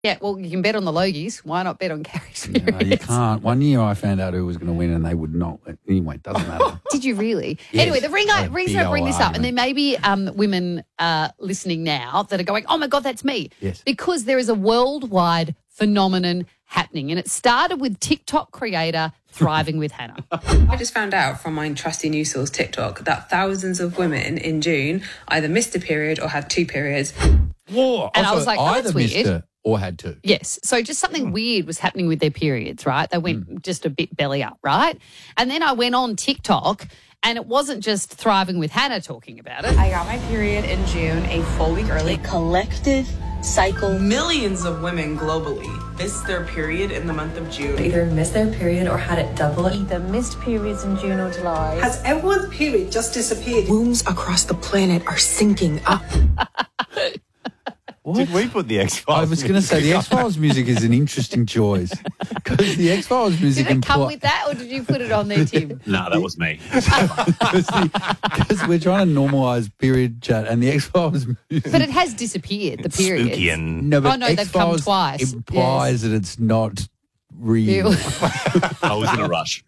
Yeah, well, you can bet on the Logies. Why not bet on Carrie's No, periods? you can't. One year I found out who was going to win and they would not. Anyway, it doesn't matter. Did you really? Yes. Anyway, the reason I bring this up, and argument. there may be women listening now that are going, oh, my God, that's me. Yes. Because there is a worldwide phenomenon happening, and it started with TikTok creator Thriving with Hannah. I just found out from my trusty news source TikTok that thousands of women in June either missed a period or had 2 periods. Whoa. And I was like, oh, either that's missed weird. it or had to. Yes. So just something weird was happening with their periods, right? They went just a bit belly up, right? And then I went on TikTok and it wasn't just Thriving with Hannah talking about it. I got my period in June, a full week early. Collective cycle. Millions of women globally missed their period in the month of June. Either missed their period or had it double. Either missed periods in June or July. Has everyone's period just disappeared? Wombs across the planet are sinking up. What? Did we put the X-Files? I was going to say the X-Files music is an interesting choice because the X-Files music Did it come with that or did you put it on there, Tim? No, that was me. because we're trying to normalise period chat and the X-Files music. But it has disappeared, the period. Spooky and... No, but Oh, no, they've come X-Files twice. implies that it's not real. I was in a rush.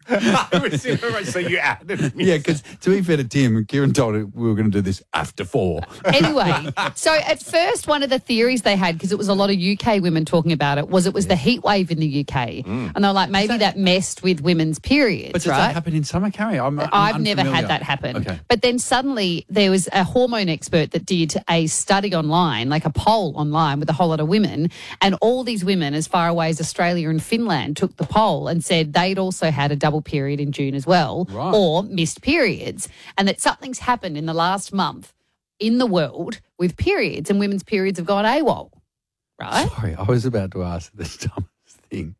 So you added me. Yeah, because to be fair to Tim, Kieran told it we were going to do this after 4. Anyway, so at first one of the theories they had, because it was a lot of UK women talking about it, was the heat wave in the UK. And they were like, maybe that messed with women's periods, But does right? that happen in summer, Carrie? I've never had that happen. Okay. But then suddenly there was a hormone expert that did a study online, like a poll online with a whole lot of women, and all these women as far away as Australia and Finland took the poll and said they'd also had a double period in June as well, Right. or missed periods, and that something's happened in the last month in the world with periods, and women's periods have gone AWOL, right? Sorry, I was about to ask the dumbest thing.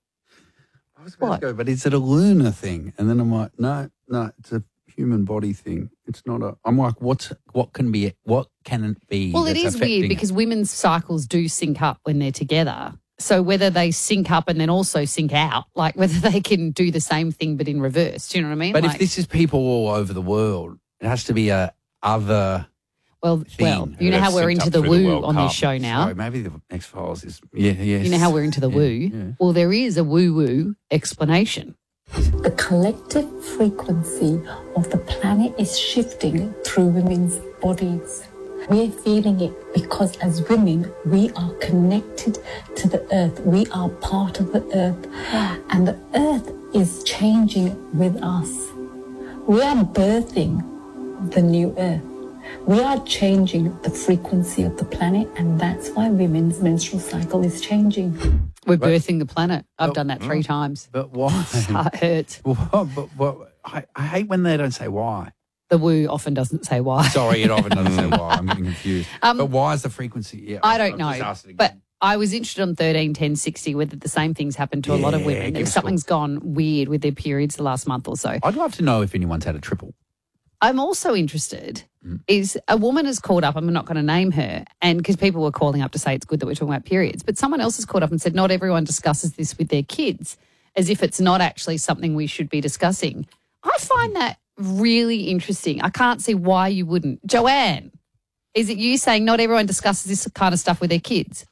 I was about What? to go, but is it a lunar thing? And then I'm like, no, it's a human body thing. It's not a. I'm like, what can it be? Well, it that's is affecting weird it? because women's cycles do sync up when they're together. So whether they sync up and then also sync out, like whether they can do the same thing but in reverse, do you know what I mean? But like, if this is people all over the world, it has to be a other. well, thing. you know how They've we're synced into up the through the woo World on this Cup. show now. Sorry, maybe the X Files is. Yeah, yes. You know how we're into the woo? Yeah. Well, there is a woo-woo explanation. The collective frequency of the planet is shifting through women's bodies. We're feeling it because as women, we are connected to the earth. We are part of the earth. And the earth is changing with us. We are birthing the new earth. We are changing the frequency of the planet, and that's why women's menstrual cycle is changing. We're birthing the planet. I've done that 3 times. But why? It hurts. But I hate when they don't say why. The woo often doesn't say why. Sorry, it often doesn't say why. I'm getting confused. But why is the frequency? Yeah, I don't I'll just know. ask it again. But I was interested on 13, 10, 60 whether the same things happen to a lot of Yeah, women. give If us something's gone weird with their periods the last month or so. I'd love to know if anyone's had a triple. I'm also interested is a woman has called up, I'm not going to name her, and because people were calling up to say it's good that we're talking about periods, but someone else has called up and said not everyone discusses this with their kids as if it's not actually something we should be discussing. I find that really interesting. I can't see why you wouldn't. Joanne, is it you saying not everyone discusses this kind of stuff with their kids?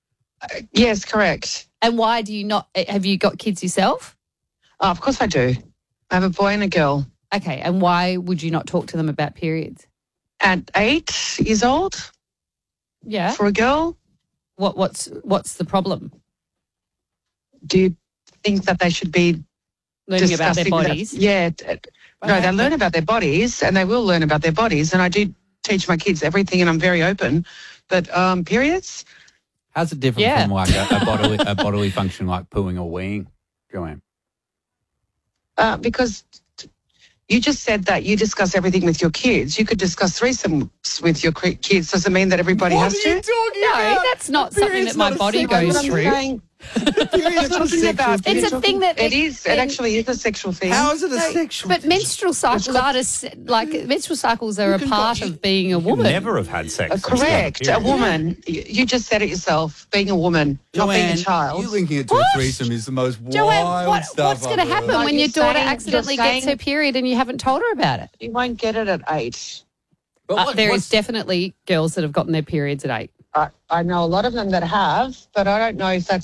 Yes, correct. And why do you not? Have you got kids yourself? Oh, of course I do. I have a boy and a girl. Okay, and why would you not talk to them about periods? At 8 years old, Yeah. for a girl, What's the problem? do you think that they should be Learning about their discussing bodies? That? Yeah. No, they learn about their bodies, and they will learn about their bodies. And I do teach my kids everything, and I'm very open. But periods, How's it different Yeah. from like a bodily function like pooing or weeing, Joanne? because you just said that you discuss everything with your kids. You could discuss threesomes with your kids. Does it mean that everybody has to? No, that's not something that my body goes What I'm through. saying, you're talking about. It's a thing that It is. It actually is a sexual thing. How is it a sexual? But menstrual cycles menstrual cycles are a part of being a woman. Never have had sex. Correct. A woman. You just said it yourself. Being a woman, not being a child. You linking it to a threesome is the most Joanne, wild stuff. what's going to I've happen heard. when You're your daughter saying- accidentally you're gets her saying- period and you haven't told her about it? You won't get it at 8. But There is definitely girls that have gotten their periods at 8. I know a lot of them that have, but I don't know if that's